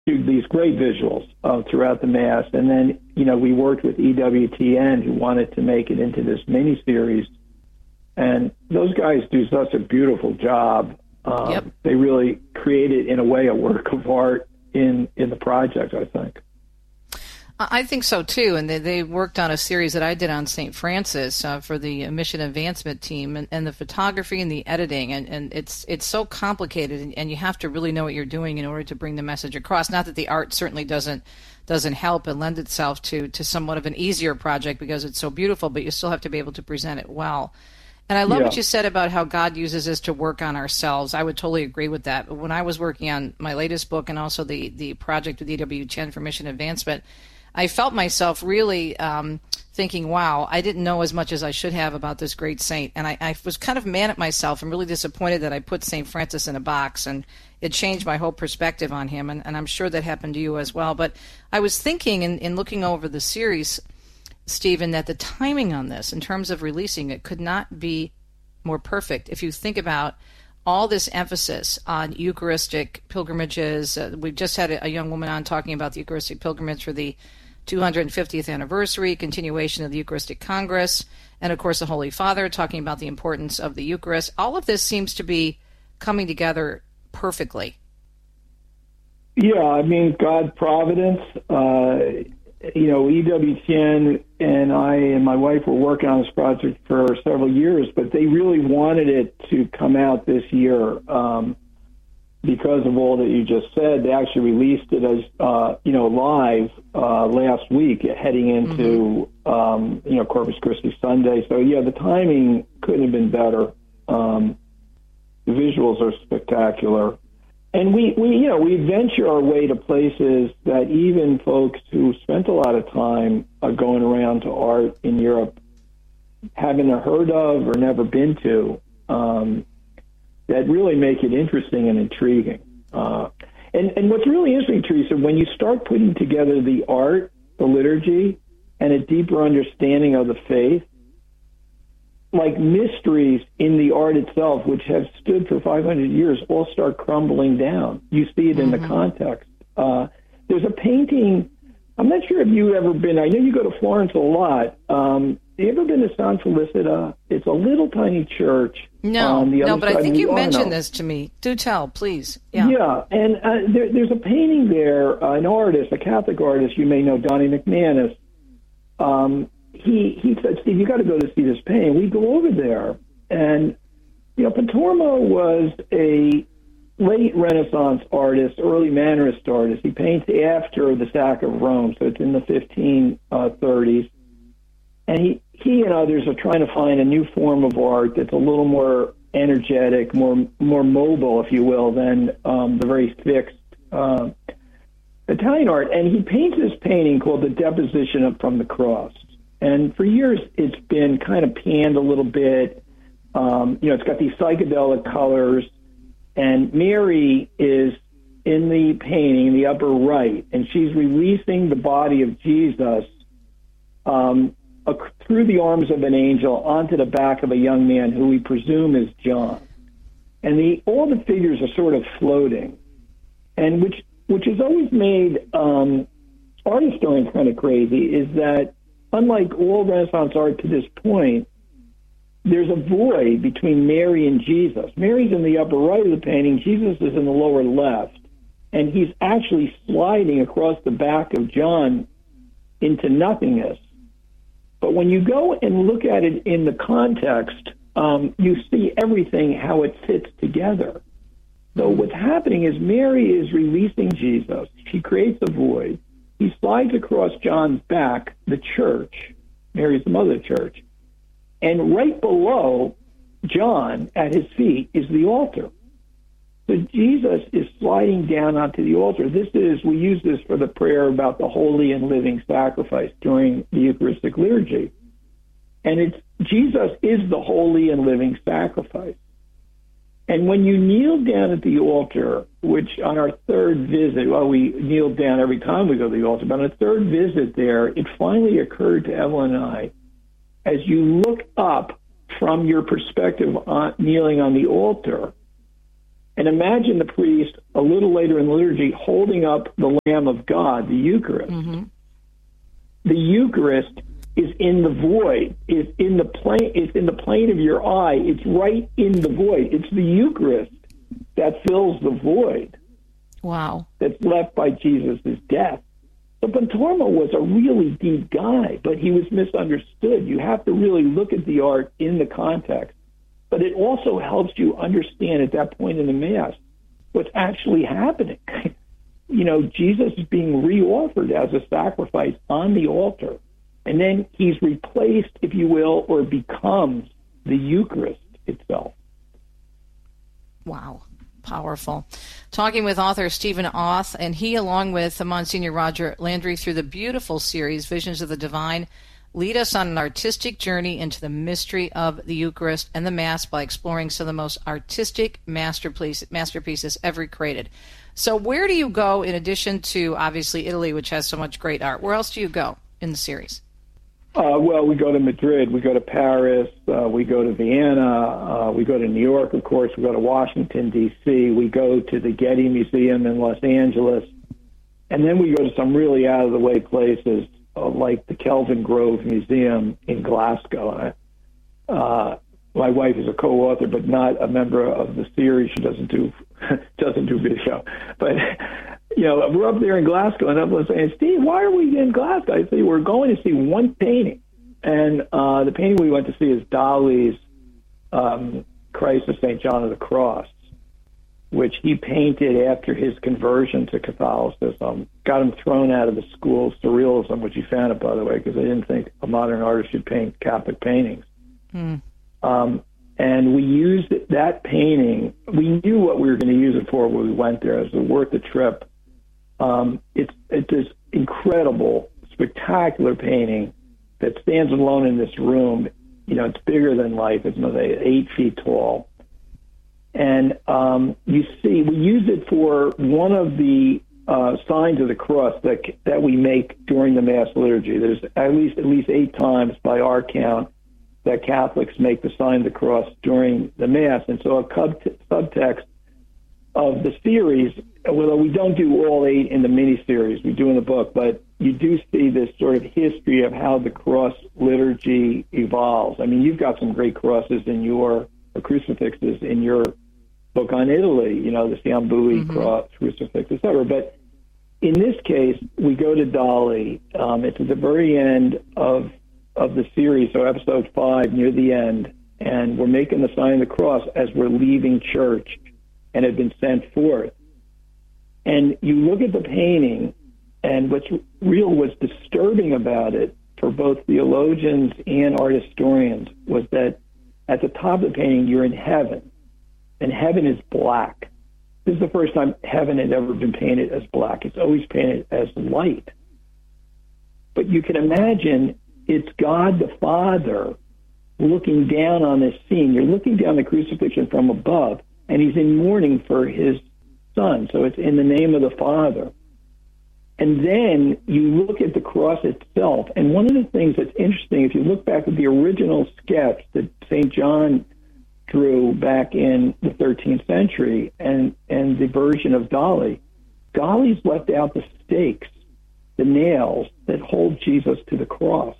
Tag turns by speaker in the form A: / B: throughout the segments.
A: do these great visuals throughout the Mass. And then, we worked with EWTN, who wanted to make it into this miniseries. And those guys do such a beautiful job.
B: Yep.
A: They really created, in a way, a work of art in the project, I think.
B: I think so, too. And they worked on a series that I did on St. Francis for the mission advancement team, and the photography and the editing. And it's so complicated, and you have to really know what you're doing in order to bring the message across. Not that the art certainly doesn't help and lend itself to somewhat of an easier project because it's so beautiful, but you still have to be able to present it well. And I love what you said about how God uses us to work on ourselves. I would totally agree with that. But when I was working on my latest book and also the project with EWTN for mission advancement, I felt myself really thinking, wow, I didn't know as much as I should have about this great saint. And I was kind of mad at myself and really disappointed that I put St. Francis in a box. And it changed my whole perspective on him. And I'm sure that happened to you as well. But I was thinking in looking over the series, Stephen, that the timing on this in terms of releasing it could not be more perfect. If you think about all this emphasis on Eucharistic pilgrimages, we've just had a young woman on talking about the Eucharistic pilgrimage for the 250th anniversary, continuation of the Eucharistic Congress, and of course the Holy Father talking about the importance of the Eucharist. All of this seems to be coming together perfectly.
A: Yeah, I mean, God providence. EWTN and I and my wife were working on this project for several years, but they really wanted it to come out this year because of all that you just said. They actually released it as, live last week heading into, Corpus Christi Sunday. So, the timing couldn't have been better. The visuals are spectacular. And we venture our way to places that even folks who spent a lot of time going around to art in Europe haven't heard of or never been to, that really make it interesting and intriguing. And what's really interesting, Teresa, when you start putting together the art, the liturgy, and a deeper understanding of the faith, like mysteries in the art itself, which have stood for 500 years, all start crumbling down. You see it in the context. There's a painting. I'm not sure if you've ever been. I know you go to Florence a lot. Have you ever been to San Felicita? It's a little tiny church.
B: No, but I think you mentioned this to me. Do tell, please.
A: Yeah, and there's a painting there, an artist, a Catholic artist, you may know, Donnie McManus. He said, Steve, you got to go to see this painting. We go over there, and Pontormo was a late Renaissance artist, early Mannerist artist. He paints after the sack of Rome, so it's in the 1530s. And he and others are trying to find a new form of art that's a little more energetic, more mobile, if you will, than the very fixed Italian art. And he paints this painting called The Deposition from the Cross. And for years, it's been kind of panned a little bit. It's got these psychedelic colors. And Mary is in the painting, in the upper right, and she's releasing the body of Jesus through the arms of an angel onto the back of a young man who we presume is John. And all the figures are sort of floating, and which has always made art historians kind of crazy, is that unlike all Renaissance art to this point, there's a void between Mary and Jesus. Mary's in the upper right of the painting. Jesus is in the lower left. And he's actually sliding across the back of John into nothingness. But when you go and look at it in the context, you see everything, how it fits together. So what's happening is Mary is releasing Jesus. She creates a void. He slides across John's back, the church. Mary's the mother of the church. And right below John, at his feet, is the altar. So Jesus is sliding down onto the altar. We use this for the prayer about the holy and living sacrifice during the Eucharistic liturgy. And Jesus is the holy and living sacrifice. And when you kneel down at the altar, which on our third visit, we kneel down every time we go to the altar, but on a third visit there, it finally occurred to Evelyn and I, as you look up from your perspective on kneeling on the altar, And imagine the priest a little later in the liturgy holding up the Lamb of God, the Eucharist.
B: Mm-hmm.
A: The Eucharist is in the void. It's in the plane of your eye. It's right in the void. It's the Eucharist that fills the void.
B: Wow.
A: That's left by Jesus' death. So Pontormo was a really deep guy, but he was misunderstood. You have to really look at the art in the context. But it also helps you understand at that point in the Mass what's actually happening. Jesus is being reoffered as a sacrifice on the altar. And then he's replaced, if you will, or becomes the Eucharist itself.
B: Wow. Powerful. Talking with author Stephen Auth, and he, along with Monsignor Roger Landry, through the beautiful series, Visions of the Divine, lead us on an artistic journey into the mystery of the Eucharist and the Mass by exploring some of the most artistic masterpieces ever created. So where do you go in addition to, obviously, Italy, which has so much great art? Where else do you go in the series?
A: Well, we go to Madrid, we go to Paris, we go to Vienna, we go to New York, of course, we go to Washington, D.C., we go to the Getty Museum in Los Angeles, and then we go to some really out-of-the-way places like the Kelvin Grove Museum in Glasgow. My wife is a co-author, but not a member of the series. She doesn't do video. But, we're up there in Glasgow, and I'm saying, Steve, why are we in Glasgow? I say, we're going to see one painting. And the painting we went to see is Dali's Christ of St. John of the Cross, which he painted after his conversion to Catholicism. Got him thrown out of the school of Surrealism, which he founded, by the way, because they didn't think a modern artist should paint Catholic paintings. And we used that painting. We knew what we were going to use it for when we went there. It was worth the trip. It's this incredible, spectacular painting that stands alone in this room. It's bigger than life. It's 8 feet tall. And you see, we use it for one of the signs of the cross that we make during the Mass liturgy. There's at least 8 times by our count that Catholics make the sign of the cross during the Mass. And so a subtext of the series, although we don't do all 8 in the mini-series, we do in the book, but you do see this sort of history of how the cross liturgy evolves. I mean, you've got some great crosses in your crucifixes in your book on Italy, the Ciambui cross, crucifix, etc. But in this case, we go to Dali. It's at the very end of the series, so episode 5, near the end, and we're making the sign of the cross as we're leaving church and have been sent forth. And you look at the painting, and what's disturbing about it for both theologians and art historians was that at the top of the painting, you're in heaven, and heaven is black. This is the first time heaven had ever been painted as black. It's always painted as light. But you can imagine it's God the Father looking down on this scene. You're looking down the crucifixion from above, and he's in mourning for his son. So it's in the name of the Father. And then you look at the cross itself. And one of the things that's interesting, if you look back at the original sketch that St. John drew back in the 13th century and the version of Dali's left out the stakes, the nails that hold Jesus to the cross.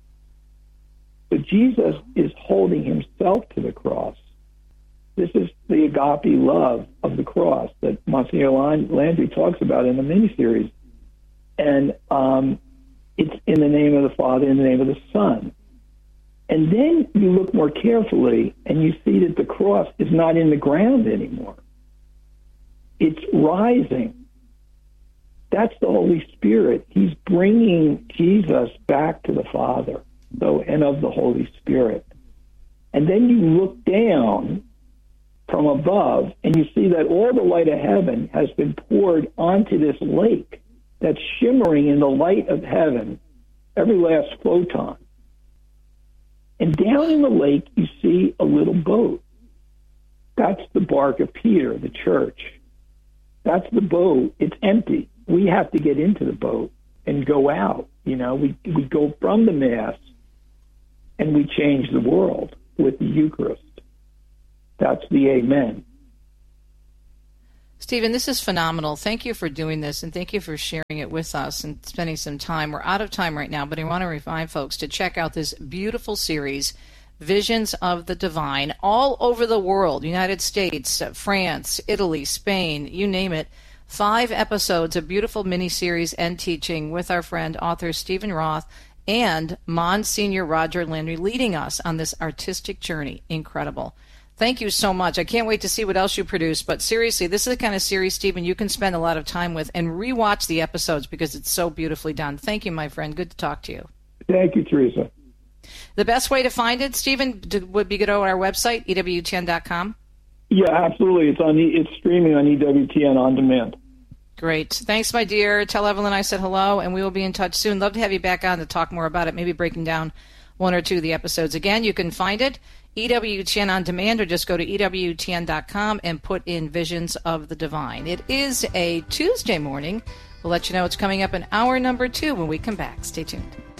A: But Jesus is holding himself to the cross. This is the agape love of the cross that Monsignor Landry talks about in the miniseries. And it's in the name of the Father, in the name of the Son. And then you look more carefully and you see that the cross is not in the ground anymore. It's rising. That's the Holy Spirit. He's bringing Jesus back to the Father, and of the Holy Spirit. And then you look down from above and you see that all the light of heaven has been poured onto this lake that's shimmering in the light of heaven, every last photon. And down in the lake, you see a little boat. That's the bark of Peter, the church. That's the boat. It's empty. We have to get into the boat and go out. We go from the Mass and we change the world with the Eucharist. That's the Amen.
B: Stephen, this is phenomenal. Thank you for doing this, and thank you for sharing it with us and spending some time. We're out of time right now, but I want to remind folks to check out this beautiful series, Visions of the Divine, all over the world, United States, France, Italy, Spain, you name it. 5 episodes, a beautiful miniseries and teaching with our friend, author Stephen Roth, and Monsignor Roger Landry leading us on this artistic journey. Incredible. Thank you so much. I can't wait to see what else you produce. But seriously, this is the kind of series, Stephen, you can spend a lot of time with and rewatch the episodes because it's so beautifully done. Thank you, my friend. Good to talk to you.
A: Thank you, Teresa.
B: The best way to find it, Stephen, would be to go to our website, EWTN.com.
A: Yeah, absolutely. It's streaming on EWTN on demand.
B: Great. Thanks, my dear. Tell Evelyn I said hello, and we will be in touch soon. Love to have you back on to talk more about it, maybe breaking down 1 or 2 of the episodes. Again, you can find it, EWTN on demand, or just go to EWTN.com and put in Visions of the Divine. It is a Tuesday morning. We'll let you know it's coming up in hour number 2 when we come back. Stay tuned.